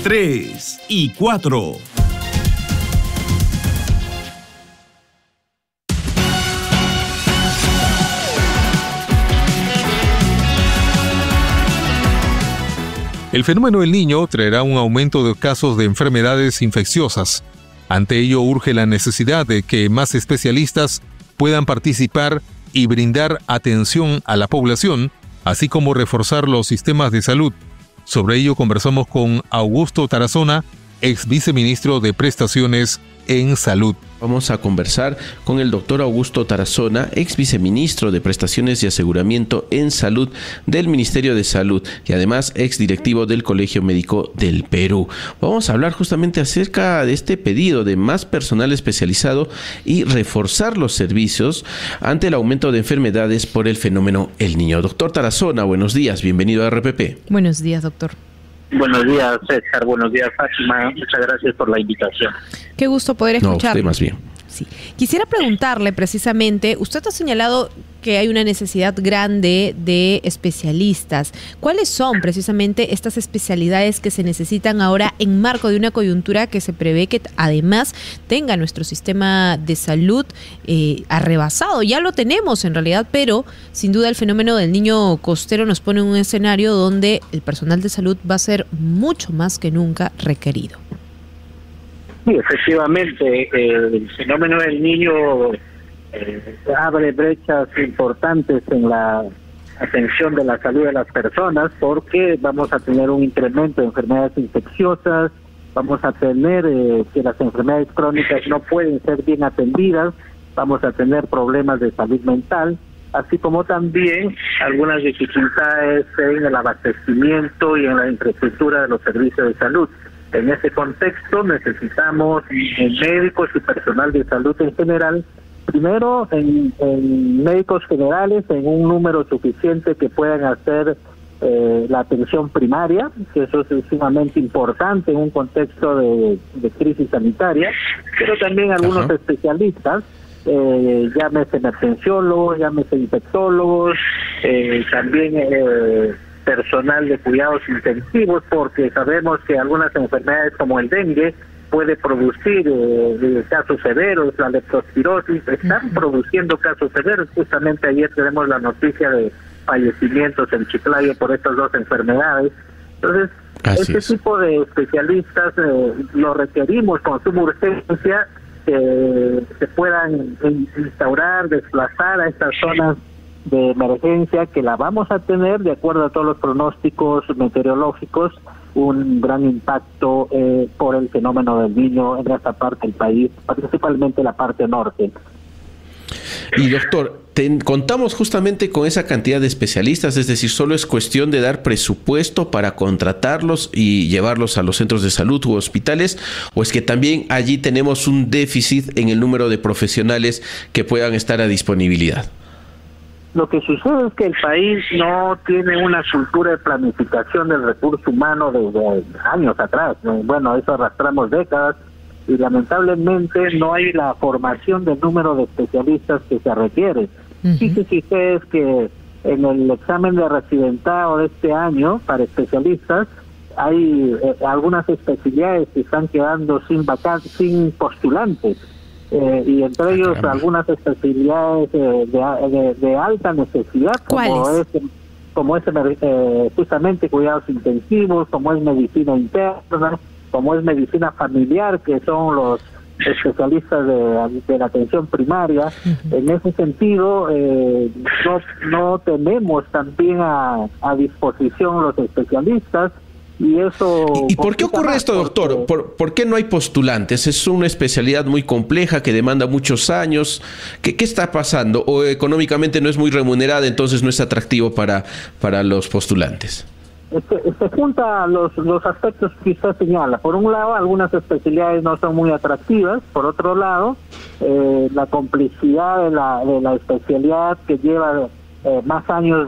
3 y 4. El fenómeno del Niño traerá un aumento de casos de enfermedades infecciosas. Ante ello urge la necesidad de que más especialistas puedan participar y brindar atención a la población, así como reforzar los sistemas de salud. Sobre ello conversamos con Augusto Tarazona, ex viceministro de Prestaciones en Salud. Vamos a conversar con el doctor Augusto Tarazona, ex viceministro de Prestaciones y Aseguramiento en Salud del Ministerio de Salud y además ex directivo del Colegio Médico del Perú. Vamos a hablar justamente acerca de este pedido de más personal especializado y reforzar los servicios ante el aumento de enfermedades por el fenómeno El Niño. Doctor Tarazona, buenos días, bienvenido a RPP. Buenos días, doctor. Buenos días, César. Buenos días, Fátima. Muchas gracias por la invitación. Qué gusto poder escuchar. No, usted más bien. Sí. Quisiera preguntarle precisamente, usted ha señalado que hay una necesidad grande de especialistas. ¿Cuáles son precisamente estas especialidades que se necesitan ahora en marco de una coyuntura que se prevé que además tenga nuestro sistema de salud arrebasado? Ya lo tenemos en realidad, pero sin duda el fenómeno del niño costero nos pone en un escenario donde el personal de salud va a ser mucho más que nunca requerido. Sí, efectivamente, el fenómeno del niño abre brechas importantes en la atención de la salud de las personas, porque vamos a tener un incremento de enfermedades infecciosas, vamos a tener que las enfermedades crónicas no pueden ser bien atendidas, vamos a tener problemas de salud mental, así como también algunas dificultades en el abastecimiento y en la infraestructura de los servicios de salud. En ese contexto necesitamos médicos y personal de salud en general, primero en médicos generales en un número suficiente que puedan hacer la atención primaria, que eso es sumamente importante en un contexto de crisis sanitaria, pero también algunos especialistas, llámese emergenciólogos, llámese infectólogos, también personal de cuidados intensivos, porque sabemos que algunas enfermedades como el dengue puede producir casos severos, la leptospirosis, están produciendo casos severos. Justamente ayer tenemos la noticia de fallecimientos en Chiclayo por estas dos enfermedades. Entonces, tipo de especialistas lo requerimos con suma urgencia, que se puedan instaurar, desplazar a estas zonas de emergencia, que la vamos a tener, de acuerdo a todos los pronósticos meteorológicos, un gran impacto por el fenómeno del Niño en esta parte del país, principalmente la parte norte. Y doctor, contamos justamente con esa cantidad de especialistas, es decir, solo es cuestión de dar presupuesto para contratarlos y llevarlos a los centros de salud u hospitales, o es que también allí tenemos un déficit en el número de profesionales que puedan estar a disponibilidad. Lo que sucede es que el país no tiene una cultura de planificación del recurso humano desde años atrás. Bueno, eso arrastramos décadas y lamentablemente no hay la formación del número de especialistas que se requiere. Fíjense ustedes que en el examen de residentado de este año para especialistas hay algunas especialidades que están quedando sin postulantes. Y entre ellos algunas especialidades de alta necesidad, como es justamente cuidados intensivos, como es medicina interna, como es medicina familiar, que son los especialistas de la atención primaria. En ese sentido, no tenemos también a disposición los especialistas. ¿Y por qué ocurre esto, doctor? ¿Por qué no hay postulantes? Es una especialidad muy compleja que demanda muchos años. ¿Qué está pasando? ¿O económicamente no es muy remunerada, entonces no es atractivo para los postulantes? Se junta los aspectos que usted señala. Por un lado, algunas especialidades no son muy atractivas. Por otro lado, la complejidad de la especialidad que lleva más años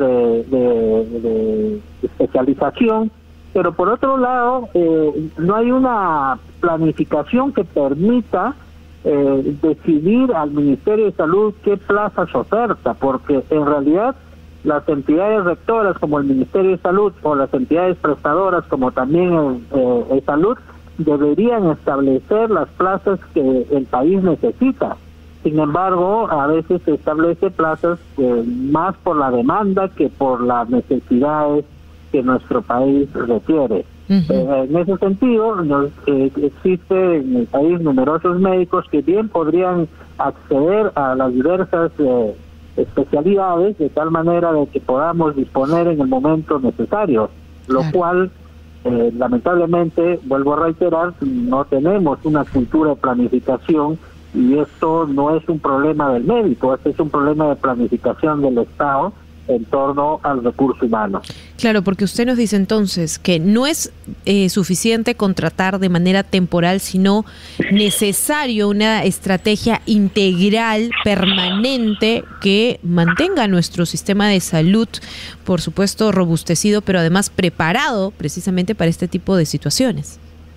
de especialización. Pero por otro lado, no hay una planificación que permita decidir al Ministerio de Salud qué plazas oferta, porque en realidad las entidades rectoras como el Ministerio de Salud o las entidades prestadoras como también Salud deberían establecer las plazas que el país necesita. Sin embargo, a veces se establece plazas más por la demanda que por las necesidades que nuestro país requiere. En ese sentido, existe en el país numerosos médicos que bien podrían acceder a las diversas especialidades de tal manera de que podamos disponer en el momento necesario, lo cual lamentablemente, vuelvo a reiterar, no tenemos una cultura de planificación. Y esto no es un problema del médico, este es un problema de planificación del Estado en torno al recurso humano. Claro, porque usted nos dice entonces que no es suficiente contratar de manera temporal, sino necesario una estrategia integral, permanente, que mantenga nuestro sistema de salud, por supuesto, robustecido, pero además preparado precisamente para este tipo de situaciones.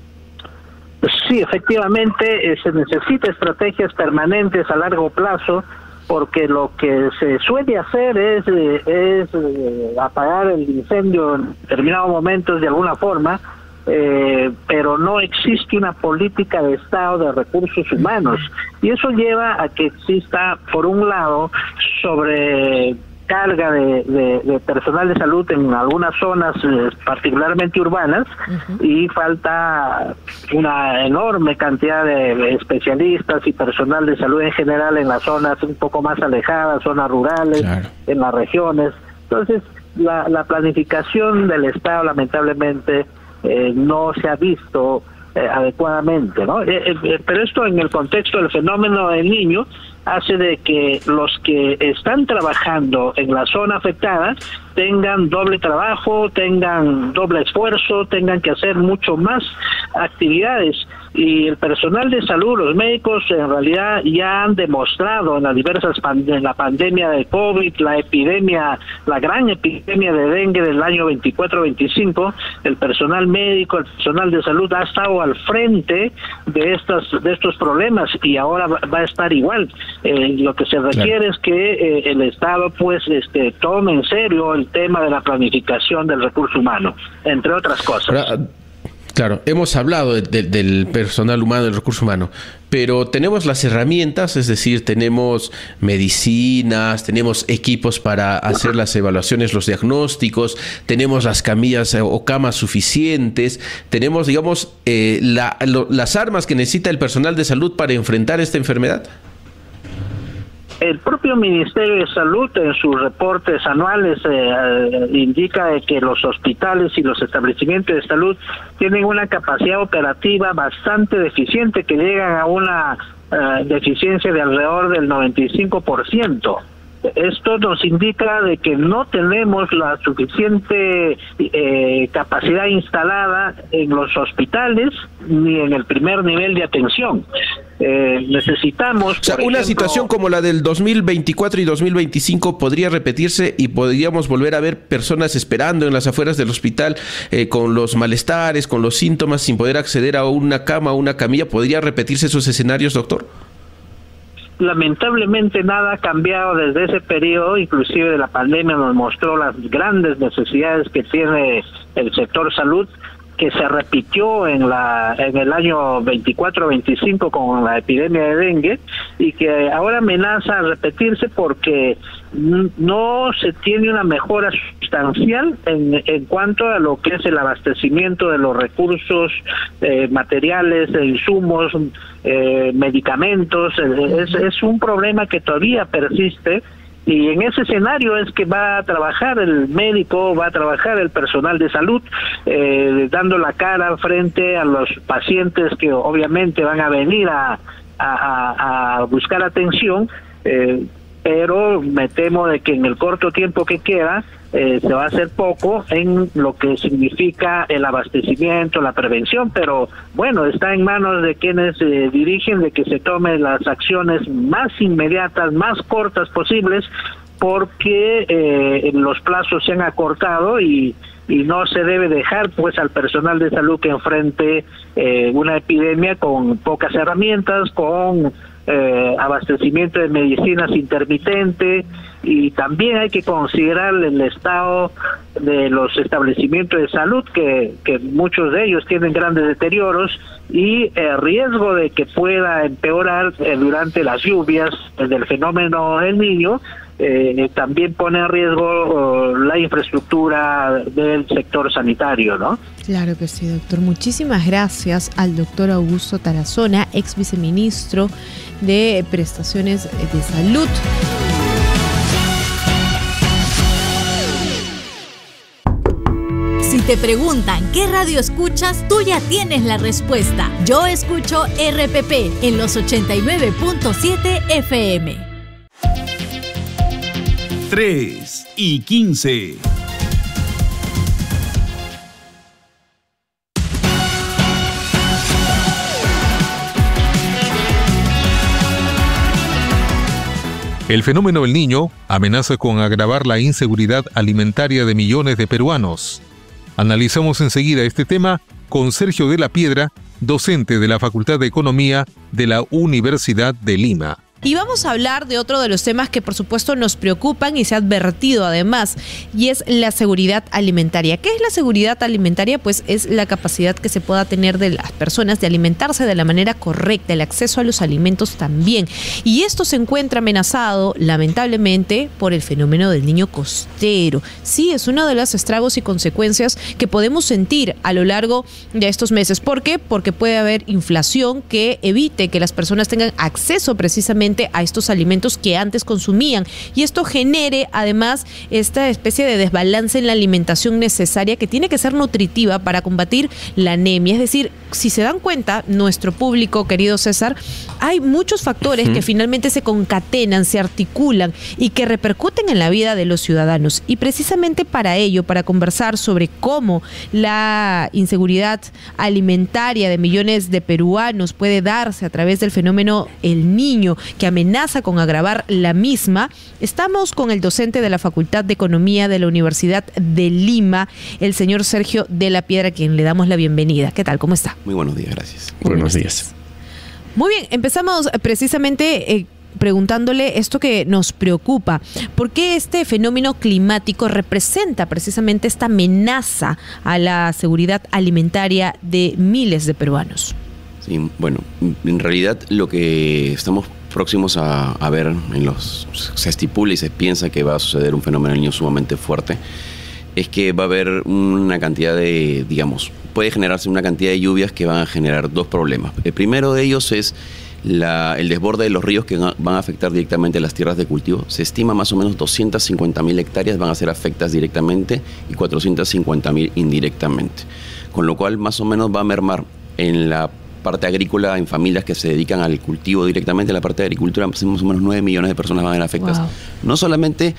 Sí, efectivamente, se necesita estrategias permanentes a largo plazo, porque lo que se suele hacer es apagar el incendio en determinados momentos de alguna forma, pero no existe una política de Estado de recursos humanos, y eso lleva a que exista, por un lado, sobrecarga de personal de salud en algunas zonas particularmente urbanas, y falta una enorme cantidad de especialistas y personal de salud en general en las zonas un poco más alejadas, zonas rurales, claro, en las regiones. Entonces, la planificación del Estado lamentablemente no se ha visto adecuadamente, ¿no? Pero esto en el contexto del fenómeno del Niño hace de que los que están trabajando en la zona afectada tengan doble trabajo, tengan doble esfuerzo, tengan que hacer mucho más actividades, y el personal de salud, los médicos, en realidad ya han demostrado en las diversas en la pandemia de COVID, la gran epidemia de dengue del año 24-25, el personal médico, el personal de salud ha estado al frente de estos problemas, y ahora va a estar igual. Lo que se requiere, claro, es que el Estado pues tome en serio el tema de la planificación del recurso humano, entre otras cosas. Claro, hemos hablado del personal humano, del recurso humano, pero tenemos las herramientas, es decir, tenemos medicinas, tenemos equipos para hacer las evaluaciones, los diagnósticos, tenemos las camillas o camas suficientes, tenemos, digamos, las armas que necesita el personal de salud para enfrentar esta enfermedad. El propio Ministerio de Salud en sus reportes anuales indica de que los hospitales y los establecimientos de salud tienen una capacidad operativa bastante deficiente, que llegan a una deficiencia de alrededor del 95%. Esto nos indica de que no tenemos la suficiente capacidad instalada en los hospitales ni en el primer nivel de atención. Necesitamos, o sea, una situación como la del 2024 y 2025 podría repetirse, y podríamos volver a ver personas esperando en las afueras del hospital con los malestares, con los síntomas, sin poder acceder a una cama o una camilla. ¿Podría repetirse esos escenarios, doctor? Lamentablemente nada ha cambiado desde ese periodo, inclusive de la pandemia nos mostró las grandes necesidades que tiene el sector salud, que se repitió en el año 24-25 con la epidemia de dengue, y que ahora amenaza a repetirse porque no se tiene una mejora sustancial en cuanto a lo que es el abastecimiento de los recursos materiales, insumos, medicamentos. Es un problema que todavía persiste, y en ese escenario es que va a trabajar el médico, va a trabajar el personal de salud, dando la cara frente a los pacientes que obviamente van a venir a buscar atención, pero me temo de que en el corto tiempo que queda se va a hacer poco en lo que significa el abastecimiento, la prevención, pero bueno, está en manos de quienes dirigen de que se tomen las acciones más inmediatas, más cortas posibles, porque los plazos se han acortado y no se debe dejar pues al personal de salud que enfrente una epidemia con pocas herramientas, con abastecimiento de medicinas intermitente, y también hay que considerar el estado de los establecimientos de salud, que muchos de ellos tienen grandes deterioros, y el riesgo de que pueda empeorar durante las lluvias del fenómeno El Niño. También pone en riesgo la infraestructura del sector sanitario, ¿no? Claro que sí, doctor. Muchísimas gracias al doctor Augusto Tarazona, ex viceministro de Prestaciones de Salud. Si te preguntan qué radio escuchas, tú ya tienes la respuesta. Yo escucho RPP en los 89.7 FM. 3:15. El fenómeno del Niño amenaza con agravar la inseguridad alimentaria de millones de peruanos. Analizamos enseguida este tema con Sergio de la Piedra, docente de la Facultad de Economía de la Universidad de Lima. Y vamos a hablar de otro de los temas que por supuesto nos preocupan y se ha advertido además, y es la seguridad alimentaria. ¿Qué es la seguridad alimentaria? Pues es la capacidad que se pueda tener de las personas de alimentarse de la manera correcta, el acceso a los alimentos también. Y esto se encuentra amenazado, lamentablemente, por el fenómeno del niño costero. Sí, es uno de los estragos y consecuencias que podemos sentir a lo largo de estos meses. ¿Por qué? Porque puede haber inflación que evite que las personas tengan acceso precisamente a estos alimentos que antes consumían, y esto genere además esta especie de desbalance en la alimentación necesaria, que tiene que ser nutritiva para combatir la anemia. Es decir, si se dan cuenta, nuestro público, querido César, hay muchos factores que finalmente se concatenan, se articulan y que repercuten en la vida de los ciudadanos. Y precisamente para ello, para conversar sobre cómo la inseguridad alimentaria de millones de peruanos puede darse a través del fenómeno El Niño, que amenaza con agravar la misma, estamos con el docente de la Facultad de Economía de la Universidad de Lima, el señor Sergio de la Piedra, a quien le damos la bienvenida. ¿Qué tal? ¿Cómo está? Muy buenos días, gracias. Buenos días. Muy bien, empezamos precisamente preguntándole esto que nos preocupa. ¿Por qué este fenómeno climático representa precisamente esta amenaza a la seguridad alimentaria de miles de peruanos? Sí, bueno, en realidad lo que estamos próximos a ver, se estipula y se piensa que va a suceder un fenómeno del Niño sumamente fuerte, es que va a haber una cantidad de, puede generarse una cantidad de lluvias que van a generar dos problemas. El primero de ellos es el desborde de los ríos, que van a afectar directamente las tierras de cultivo. Se estima más o menos 250.000 hectáreas van a ser afectadas directamente y 450.000 indirectamente. Con lo cual más o menos va a mermar en la parte agrícola, en familias que se dedican al cultivo directamente. En la parte de agricultura más o menos 9 millones de personas van a ser afectadas. Wow. No solamente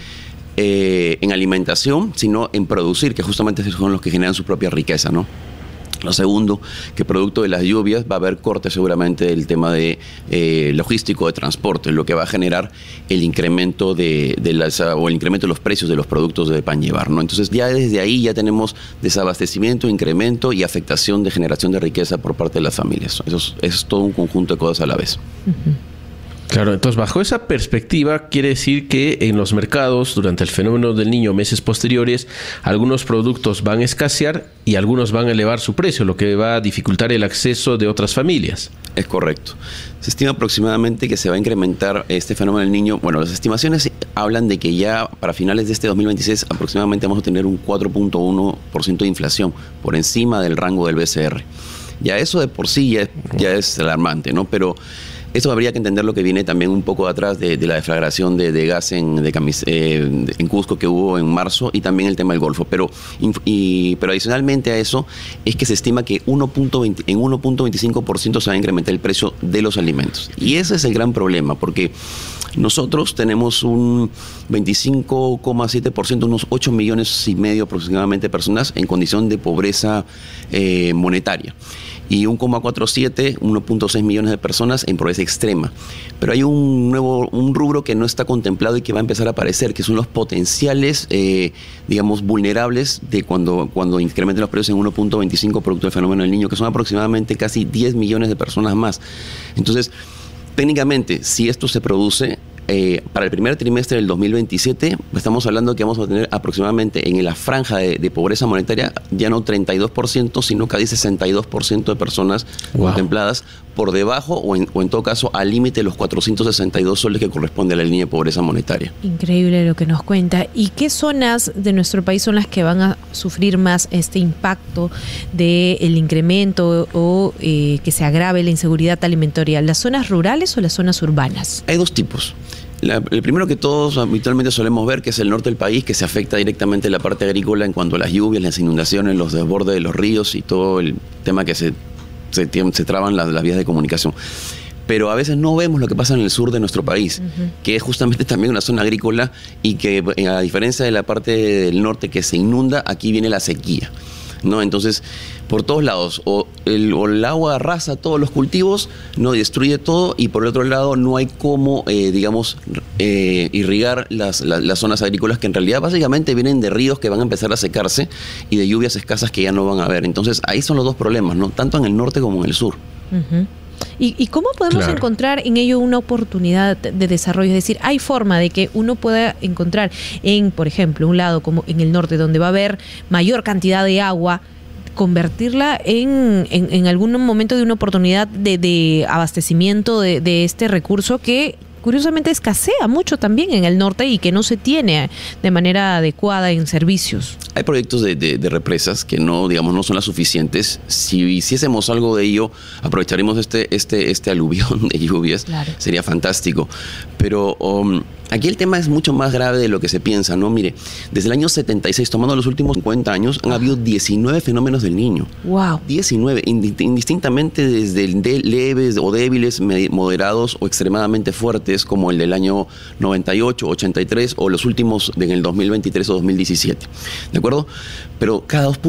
en alimentación, sino en producir, que justamente son los que generan su propia riqueza, ¿no? Lo segundo, que producto de las lluvias va a haber corte seguramente del tema de logístico de transporte, lo que va a generar el incremento o el incremento de los precios de los productos de pan llevar, ¿no? Entonces ya desde ahí ya tenemos desabastecimiento, incremento y afectación de generación de riqueza por parte de las familias. Eso es todo un conjunto de cosas a la vez. Claro, entonces bajo esa perspectiva quiere decir que en los mercados durante el fenómeno del Niño, meses posteriores, algunos productos van a escasear y algunos van a elevar su precio, lo que va a dificultar el acceso de otras familias. Es correcto. Se estima aproximadamente que se va a incrementar este fenómeno del Niño. Bueno, las estimaciones hablan de que ya para finales de este 2026 aproximadamente vamos a tener un 4.1% de inflación por encima del rango del BCR. Ya eso de por sí ya es alarmante, ¿no? Pero eso habría que entender lo que viene también un poco atrás de la deflagración de gas en Cusco que hubo en marzo, y también el tema del Golfo. Pero adicionalmente a eso es que se estima que en 1.25% se va a incrementar el precio de los alimentos. Y ese es el gran problema, porque nosotros tenemos un 25,7%, unos 8 millones y medio aproximadamente de personas en condición de pobreza monetaria. Y 1,47, 1.6 millones de personas en pobreza extrema. Pero hay un rubro que no está contemplado y que va a empezar a aparecer, que son los potenciales, vulnerables de cuando incrementen los precios en 1.25 producto del fenómeno del Niño, que son aproximadamente casi 10 millones de personas más. Entonces, técnicamente, si esto se produce, para el primer trimestre del 2027, estamos hablando que vamos a tener aproximadamente en la franja de pobreza monetaria ya no 32%, sino casi 62% de personas contempladas por debajo o en todo caso al límite de los 462 soles que corresponde a la línea de pobreza monetaria. Increíble lo que nos cuenta. ¿Y qué zonas de nuestro país son las que van a sufrir más este impacto del incremento o que se agrave la inseguridad alimentaria? ¿Las zonas rurales o las zonas urbanas? Hay dos tipos. El primero que todos habitualmente solemos ver, que es el norte del país, que se afecta directamente la parte agrícola en cuanto a las lluvias, las inundaciones, los desbordes de los ríos y todo el tema que se traban las vías de comunicación. Pero a veces no vemos lo que pasa en el sur de nuestro país, que es justamente también una zona agrícola y que a diferencia de la parte del norte que se inunda, aquí viene la sequía, ¿no? Entonces, por todos lados, o el agua arrasa todos los cultivos, no destruye todo, y por el otro lado no hay cómo, irrigar las zonas agrícolas que en realidad básicamente vienen de ríos que van a empezar a secarse y de lluvias escasas que ya no van a haber. Entonces ahí son los dos problemas, ¿no? Tanto en el norte como en el sur. ¿Y cómo podemos encontrar en ello una oportunidad de desarrollo? Es decir, ¿hay forma de que uno pueda encontrar en, por ejemplo, un lado como en el norte, donde va a haber mayor cantidad de agua, convertirla en algún momento de una oportunidad de abastecimiento de este recurso que curiosamente escasea mucho también en el norte y que no se tiene de manera adecuada en servicios? Hay proyectos de represas que no son las suficientes. Si hiciésemos algo de ello, aprovecharemos este aluvión de lluvias, claro. Sería fantástico. Pero aquí el tema es mucho más grave de lo que se piensa, ¿no? Mire, desde el año 76, tomando los últimos 50 años, han habido 19 fenómenos del Niño. ¡Wow! 19, indistintamente desde leves o débiles, moderados o extremadamente fuertes, como el del año 98, 83 o los últimos en el 2023 o 2017. ¿De acuerdo? Pero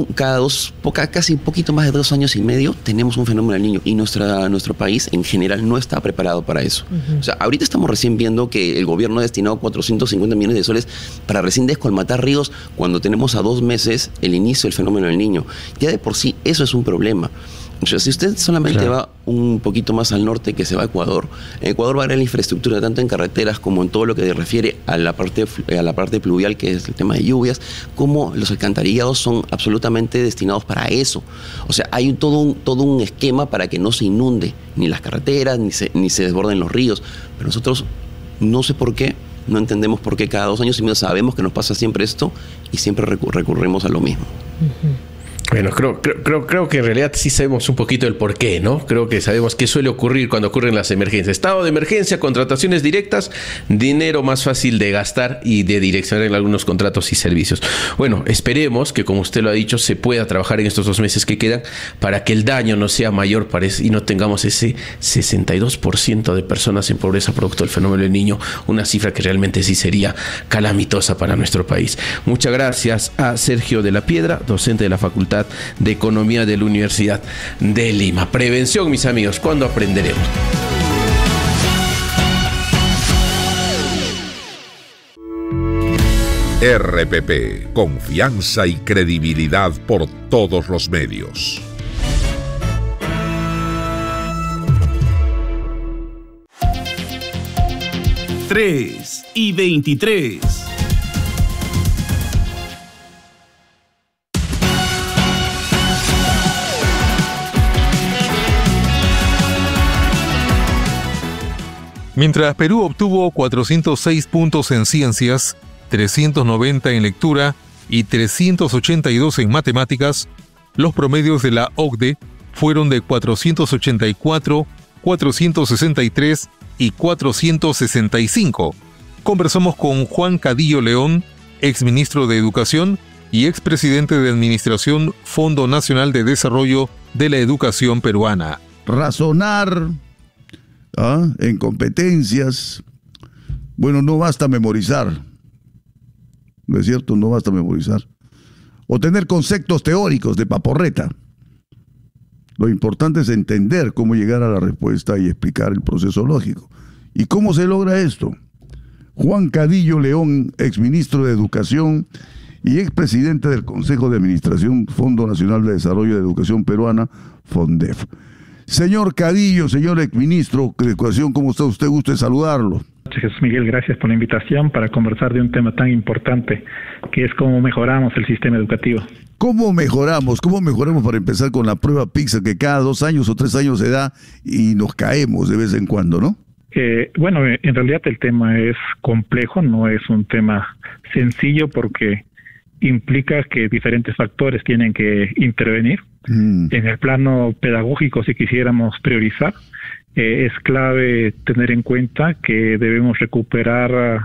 casi un poquito más de 2 años y medio tenemos un fenómeno del Niño y nuestro país en general no está preparado para eso. O sea, ahorita estamos recién viendo que el gobierno ha destinado 450 millones de soles para recién descolmatar ríos cuando tenemos a 2 meses el inicio del fenómeno del Niño. Ya de por sí eso es un problema. O sea, si usted solamente va un poquito más al norte, que se va a Ecuador, en Ecuador va a haber la infraestructura tanto en carreteras como en todo lo que se refiere a la parte pluvial, que es el tema de lluvias, como los alcantarillados son absolutamente destinados para eso. O sea, hay todo un esquema para que no se inunde ni las carreteras, ni se desborden los ríos. Pero nosotros, no sé por qué, no entendemos por qué cada 2 años y medio sabemos que nos pasa siempre esto y siempre recurrimos a lo mismo. Bueno, creo que en realidad sí sabemos un poquito el porqué, ¿no? Creo que sabemos qué suele ocurrir cuando ocurren las emergencias. Estado de emergencia, contrataciones directas, dinero más fácil de gastar y de direccionar en algunos contratos y servicios. Bueno, esperemos que, como usted lo ha dicho, se pueda trabajar en estos 2 meses que quedan para que el daño no sea mayor y no tengamos ese 62% de personas en pobreza producto del fenómeno del Niño, una cifra que realmente sí sería calamitosa para nuestro país. Muchas gracias a Sergio de la Piedra, docente de la Facultad de Economía de la Universidad de Lima. Prevención, mis amigos, ¿cuándo aprenderemos? RPP, confianza y credibilidad por todos los medios. Tres y 23. Mientras Perú obtuvo 406 puntos en ciencias, 390 en lectura y 382 en matemáticas, los promedios de la OCDE fueron de 484, 463 y 465. Conversamos con Juan Cadillo León, exministro de Educación y expresidente de Administración Fondo Nacional de Desarrollo de la Educación Peruana. Razonar en competencias, bueno, no basta memorizar, ¿no es cierto? No basta memorizar. O tener conceptos teóricos de paporreta. Lo importante es entender cómo llegar a la respuesta y explicar el proceso lógico. ¿Y cómo se logra esto? Juan Cadillo León, exministro de Educación y expresidente del Consejo de Administración Fondo Nacional de Desarrollo de Educación Peruana, FONDEF. Señor Cadillo, señor exministro de Educación, ¿cómo está usted? Gusto de saludarlo. Jesús Miguel, gracias por la invitación para conversar de un tema tan importante que es cómo mejoramos el sistema educativo. ¿Cómo mejoramos? ¿Cómo mejoramos para empezar con la prueba PISA que cada 2 años o 3 años se da y nos caemos de vez en cuando, ¿no? Bueno, en realidad el tema es complejo, no es un tema sencillo porque implica que diferentes factores tienen que intervenir. En el plano pedagógico, si quisiéramos priorizar, es clave tener en cuenta que debemos recuperar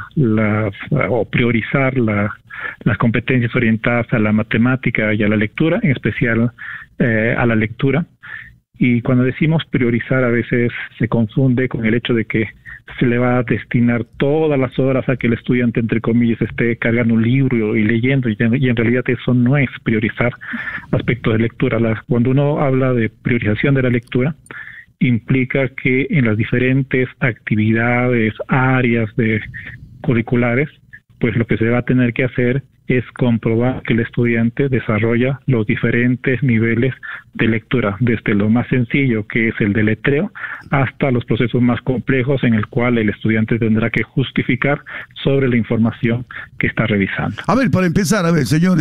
o priorizar las competencias orientadas a la matemática y a la lectura, en especial a la lectura. Y cuando decimos priorizar, a veces se confunde con el hecho de que se le va a destinar todas las horas a que el estudiante, entre comillas, esté cargando un libro y leyendo, y en realidad eso no es priorizar aspectos de lectura. Cuando uno habla de priorización de la lectura, implica que en las diferentes actividades, áreas curriculares, pues lo que se va a tener que hacer es comprobar que el estudiante desarrolla los diferentes niveles de lectura, desde lo más sencillo, que es el deletreo, hasta los procesos más complejos en el cual el estudiante tendrá que justificar sobre la información que está revisando. A ver, para empezar, señor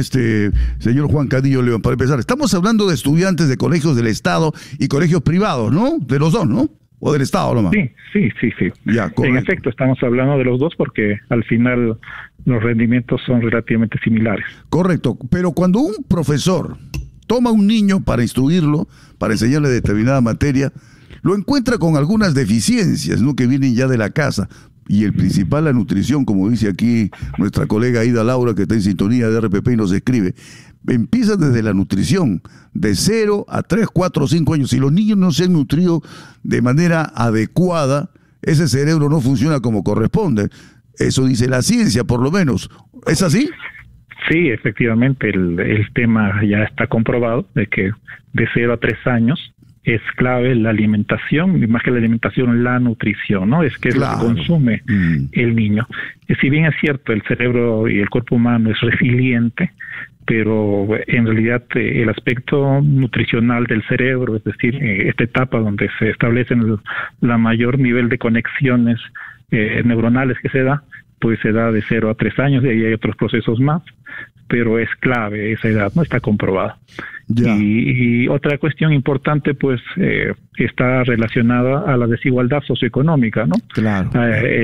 Juan Cadillo León, para empezar, estamos hablando de estudiantes de colegios del Estado y colegios privados, ¿no? De los dos, ¿no? ¿O del Estado nomás? Sí. Ya, en efecto, estamos hablando de los dos porque al final los rendimientos son relativamente similares. Correcto, pero cuando un profesor toma a un niño para instruirlo, para enseñarle determinada materia, lo encuentra con algunas deficiencias, ¿no?, que vienen ya de la casa. Y el principal, la nutrición, como dice aquí nuestra colega Ida Laura, que está en sintonía de RPP y nos escribe. Empieza desde la nutrición, de 0 a 3, 4, 5 años. Si los niños no se han nutrido de manera adecuada, ese cerebro no funciona como corresponde. Eso dice la ciencia, por lo menos. ¿Es así? Sí, efectivamente, el tema ya está comprobado de que de 0 a 3 años es clave la alimentación, y más que la alimentación, la nutrición, ¿no? Es que es lo que consume el niño. Si bien es cierto, el cerebro y el cuerpo humano es resiliente, pero en realidad el aspecto nutricional del cerebro, es decir, esta etapa donde se establecen la mayor nivel de conexiones neuronales que se da, pues se da de 0 a 3 años, y ahí hay otros procesos más, pero es clave esa edad, ¿no? Está comprobada. Y otra cuestión importante, pues, está relacionada a la desigualdad socioeconómica, ¿no? Claro.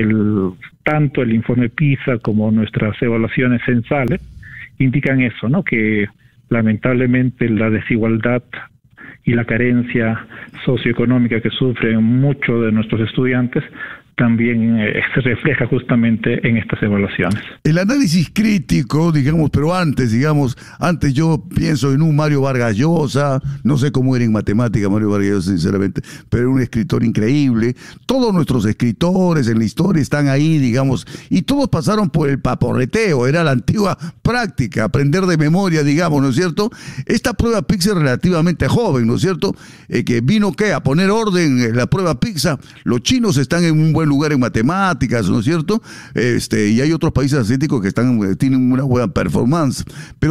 Tanto el informe PISA como nuestras evaluaciones censales indican eso, ¿no? Que lamentablemente la desigualdad y la carencia socioeconómica que sufren muchos de nuestros estudiantes también se refleja justamente en estas evaluaciones. El análisis crítico, pero antes yo pienso en un Mario Vargas Llosa, no sé cómo era en matemática Mario Vargas Llosa, sinceramente, pero era un escritor increíble. Todos nuestros escritores en la historia están ahí, y todos pasaron por el paporreteo, era la antigua práctica, aprender de memoria, ¿no es cierto? Esta prueba PISA es relativamente joven, ¿no es cierto? Que vino, a poner orden en la prueba PISA. Los chinos están en un buen lugar en matemáticas, ¿no es cierto? Y hay otros países asiáticos que tienen una buena performance. Pero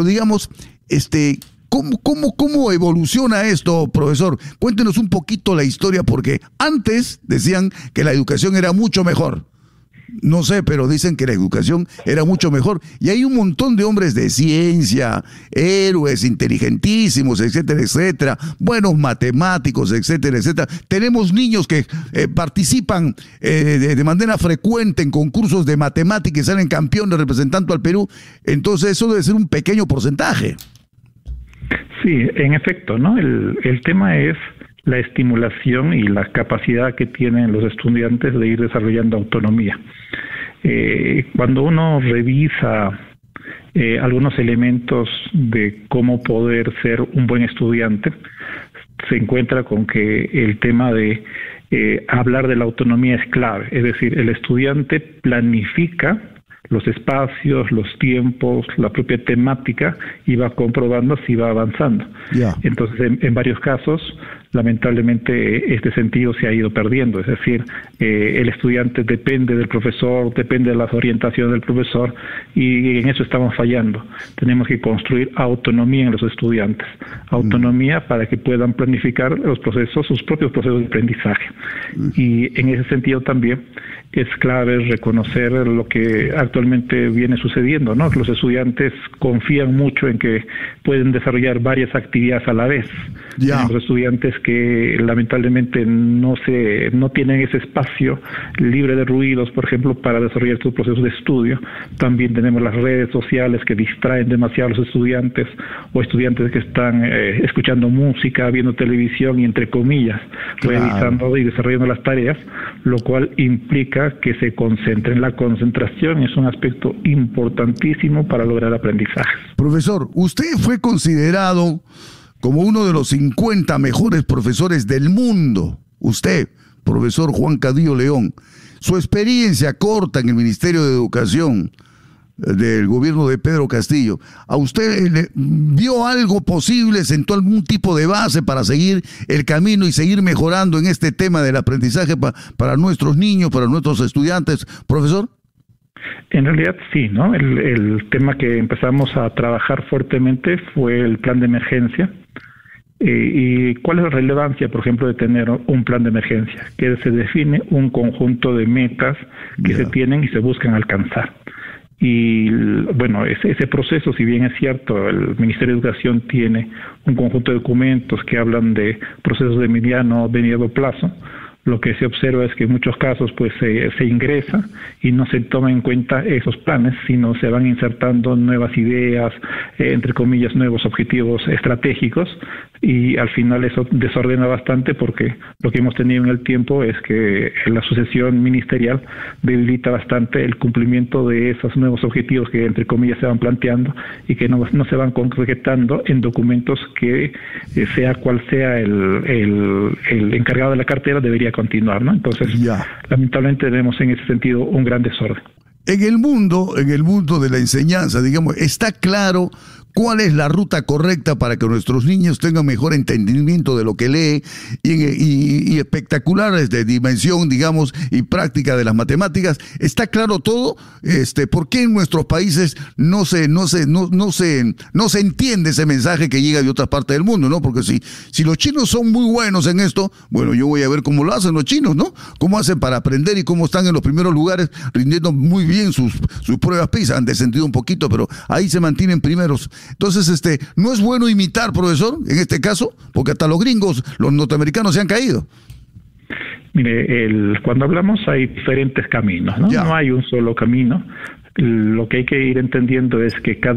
¿cómo evoluciona esto, profesor? Cuéntenos un poquito la historia, porque antes decían que la educación era mucho mejor. No sé, pero dicen que la educación era mucho mejor. Y hay un montón de hombres de ciencia, héroes, inteligentísimos, etcétera, etcétera, buenos matemáticos, etcétera, etcétera. Tenemos niños que participan de manera frecuente en concursos de matemáticas y salen campeones representando al Perú. Entonces eso debe ser un pequeño porcentaje. Sí, en efecto, ¿no? El tema es la estimulación y la capacidad que tienen los estudiantes de ir desarrollando autonomía. Cuando uno revisa algunos elementos de cómo poder ser un buen estudiante, se encuentra con que el tema de hablar de la autonomía es clave. Es decir, el estudiante planifica los espacios, los tiempos, la propia temática, y va comprobando si va avanzando. Entonces, en varios casos, lamentablemente este sentido se ha ido perdiendo. Es decir, el estudiante depende del profesor, depende de las orientaciones del profesor, y en eso estamos fallando. Tenemos que construir autonomía en los estudiantes, autonomía para que puedan planificar los procesos, sus propios procesos de aprendizaje. Y en ese sentido también es clave reconocer lo que actualmente viene sucediendo, ¿no? Los estudiantes confían mucho en que pueden desarrollar varias actividades a la vez. Tenemos estudiantes que lamentablemente no tienen ese espacio libre de ruidos, por ejemplo, para desarrollar sus procesos de estudio. También tenemos las redes sociales que distraen demasiado a los estudiantes, o estudiantes que están escuchando música, viendo televisión y, entre comillas, realizando y desarrollando las tareas, lo cual implica que se concentren. La concentración es un aspecto importantísimo para lograr aprendizaje. Profesor, usted fue considerado como uno de los 50 mejores profesores del mundo. Usted, profesor Juan Cadillo León, su experiencia corta en el Ministerio de Educación del gobierno de Pedro Castillo, ¿a usted vio algo posible, sentó algún tipo de base para seguir el camino y seguir mejorando en este tema del aprendizaje para nuestros niños, para nuestros estudiantes, profesor? En realidad sí, ¿no? El tema que empezamos a trabajar fuertemente fue el plan de emergencia. ¿Y cuál es la relevancia, por ejemplo, de tener un plan de emergencia? Que se define un conjunto de metas que se tienen y se buscan alcanzar. Y bueno, ese proceso, si bien es cierto, el Ministerio de Educación tiene un conjunto de documentos que hablan de procesos de mediano plazo, lo que se observa es que en muchos casos pues se ingresa y no se toma en cuenta esos planes, sino se van insertando nuevas ideas, entre comillas, nuevos objetivos estratégicos, y al final eso desordena bastante, porque lo que hemos tenido en el tiempo es que la sucesión ministerial debilita bastante el cumplimiento de esos nuevos objetivos que, entre comillas, se van planteando y que no se van concretando en documentos que, sea cual sea el encargado de la cartera, debería continuar, ¿no? Entonces, lamentablemente tenemos en ese sentido un gran desorden. En el mundo de la enseñanza, digamos, está claro cuál es la ruta correcta para que nuestros niños tengan mejor entendimiento de lo que lee y espectaculares de dimensión, digamos, y práctica de las matemáticas. ¿Está claro todo? ¿Por qué en nuestros países no se entiende ese mensaje que llega de otras partes del mundo, ¿no? Porque si los chinos son muy buenos en esto, bueno, yo voy a ver cómo lo hacen los chinos, ¿no? Cómo hacen para aprender y cómo están en los primeros lugares rindiendo muy bien sus pruebas PISA. Han descendido un poquito, pero ahí se mantienen primeros. Entonces, no es bueno imitar, profesor, en este caso, porque hasta los gringos, los norteamericanos se han caído. Mire, cuando hablamos hay diferentes caminos, ¿no? No hay un solo camino. Lo que hay que ir entendiendo es que cada